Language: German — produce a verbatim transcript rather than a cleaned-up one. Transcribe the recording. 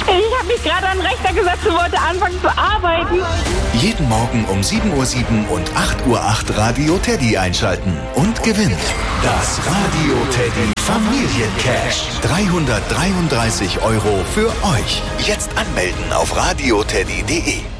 Ich habe mich gerade an den Rechner gesetzt und wollte anfangen zu arbeiten. Jeden Morgen um sieben Uhr sieben und acht Uhr acht Radio Teddy einschalten und gewinnt das Radio Teddy Familiencash. dreihundertdreiunddreißig Euro für euch. Jetzt anmelden auf radioteddy punkt de.